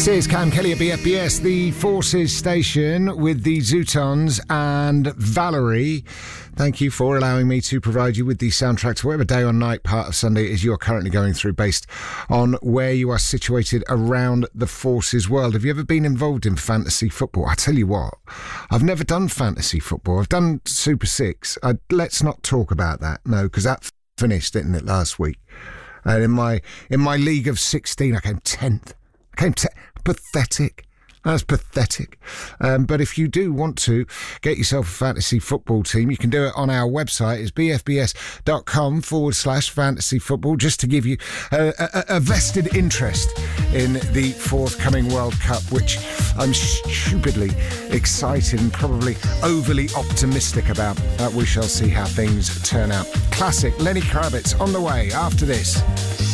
This is Cam Kelly at BFBS, the Forces station with the Zootons and Valerie. Thank you for allowing me to provide you with the soundtrack to whatever day or night part of Sunday is you're currently going through based on where you are situated around the Forces world. Have you ever been involved in fantasy football? I tell you what, I've never done fantasy football. I've done Super Six. Let's not talk about that, no, because that finished, didn't it, last week? And in my league of 16, I came 10th. Pathetic. That's pathetic. But if you do want to get yourself a fantasy football team, you can do it on our website. It's bfbs.com/fantasy football, just to give you a vested interest in the forthcoming World Cup, which I'm stupidly excited and probably overly optimistic about. We shall see how things turn out. Classic Lenny Kravitz on the way after this.